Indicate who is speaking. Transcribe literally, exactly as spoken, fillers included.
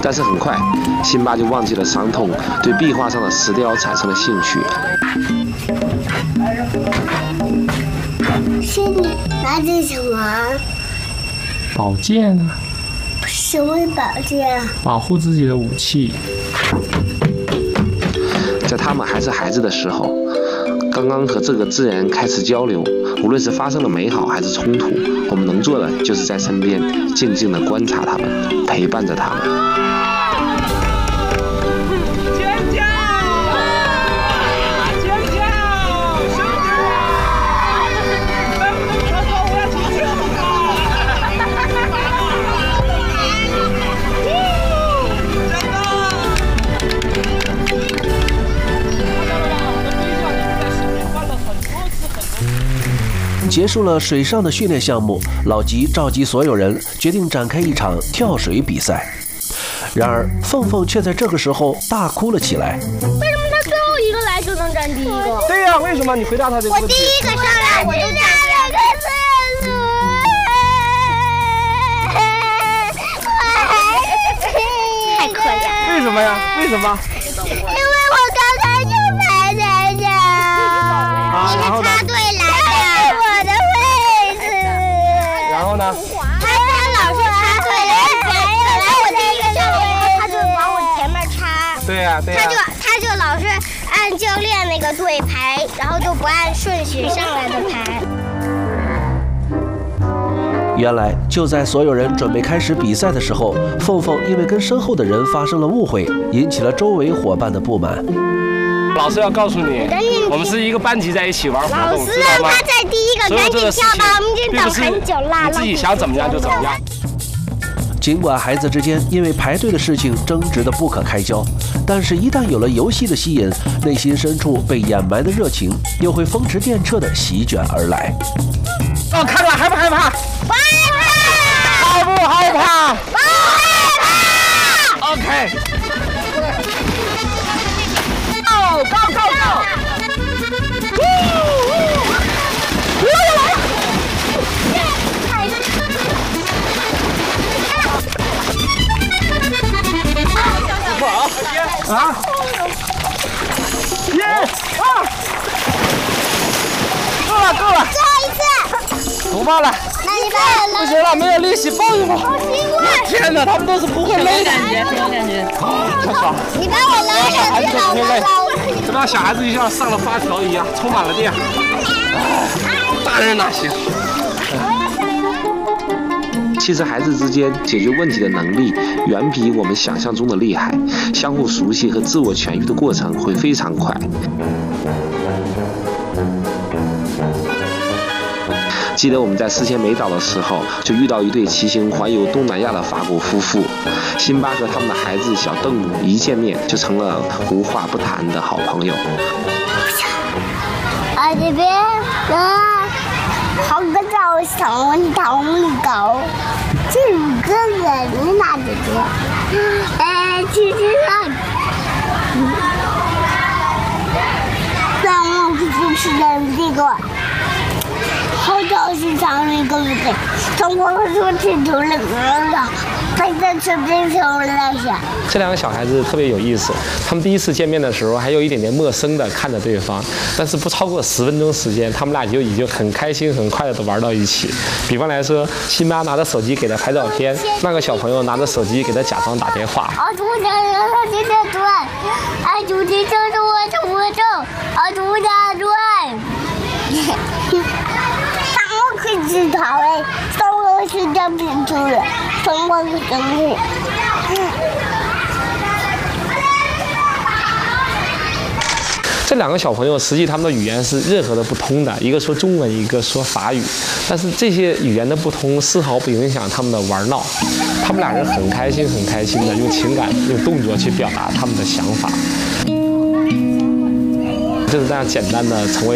Speaker 1: 但是很快，辛巴就忘记了伤痛，对壁画上的石雕产生了兴趣。
Speaker 2: 是你拿着什么？
Speaker 3: 宝剑啊，
Speaker 2: 什么宝剑？
Speaker 3: 保护自己的武器。
Speaker 1: 在他们还是孩子的时候，刚刚和这个自然开始交流，无论是发生了美好还是冲突，我们能做的就是在身边静静地观察他们，陪伴着他们。
Speaker 4: 结束了水上的训练项目，老吉召集所有人，决定展开一场跳水比赛。然而，凤凤却在这个时候大哭了起来。
Speaker 5: 为什么他最后一个来就能占第一个？
Speaker 6: 对呀、啊，为什么？你回答他这个问题。
Speaker 5: 我第一个上来我就占太可怜。
Speaker 6: 为什么呀？为什么？
Speaker 5: 因为我刚才就排在这儿，
Speaker 6: 啊，然后呢？
Speaker 5: 插队来的我的位置。
Speaker 6: 然后呢？
Speaker 5: 他跟老师插队来，本来我第一个上来，他就往我前面插。
Speaker 6: 对呀、啊，对呀、啊。
Speaker 5: 他就他就老是按教练那个队排，然后就不按顺序上来的排。
Speaker 4: 原来就在所有人准备开始比赛的时候，凤凤因为跟身后的人发生了误会，引起了周围伙伴的不满。
Speaker 6: 老师要告诉你，我们是一个班级在一起玩活动，知道吗？
Speaker 5: 他在第一个赶紧跳吧，我们已经等很久了。
Speaker 6: 你自己想怎么样就怎么样。
Speaker 4: 尽管孩子之间因为排队的事情争执得不可开交，但是一旦有了游戏的吸引，内心深处被掩埋的热情又会风驰电掣地席卷而来。
Speaker 6: 哦，看看害不害怕？
Speaker 5: 不害怕。
Speaker 6: 害不害怕？
Speaker 5: 不害怕。
Speaker 6: OK。Go go go go！ 啊！耶！啊！够了够了！
Speaker 5: 最后一次。
Speaker 6: 不报了。
Speaker 5: 那你把我
Speaker 6: 不行了，没有力气，抱一抱。
Speaker 5: 好奇怪。
Speaker 6: 天哪，他们都是不会累的。
Speaker 7: 感觉什么感觉？
Speaker 6: 太爽了！
Speaker 5: 你把我拉上去了，我
Speaker 6: 累。怎么样，小孩子就像上了发条一样，充满了电。大人哪行？
Speaker 1: 其实孩子之间解决问题的能力远比我们想象中的厉害，相互熟悉和自我痊愈的过程会非常快。记得我们在四千美岛的时候，就遇到一对骑行环游东南亚的法国夫妇，辛巴和他们的孩子小邓姆一见面就成了无话不谈的好朋友。
Speaker 5: 啊，这边啊，好个早上我到你高，这五个人你拿着这，哎，其实啊，让我就是人这个。 好早是上了一个路的，从我说起头了了，还在这边头了下。
Speaker 6: 这两个小孩子特别有意思，他们第一次见面的时候还有一点点陌生的看着对方，但是不超过十分钟时间，他们俩就已经很开心、很快乐的玩到一起。比方来说，辛巴拿着手机给他拍照片，那个小朋友拿着手机给他假装打电话。
Speaker 5: 啊，主家人他现在转，啊，主家就是我是我正，啊，主家转。可以知道哎，上我是这边出来，上我是生日。
Speaker 6: 这两个小朋友实际他们的语言是任何的不通的，一个说中文，一个说法语，但是这些语言的不同丝毫不影响他们的玩闹，他们俩人很开心很开心的用情感用动作去表达他们的想法，就是这样简单的成为。